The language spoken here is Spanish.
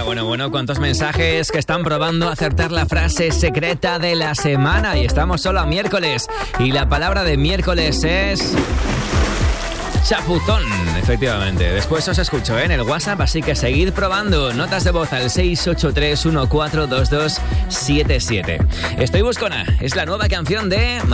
Bueno, cuántos mensajes que están probando acertar la frase secreta de la semana. Y estamos solo a miércoles. Y la palabra de miércoles es... chapuzón, efectivamente. Después os escucho en el WhatsApp, así que seguid probando. Notas de voz al 683142277. Estoy buscona. Es la nueva canción de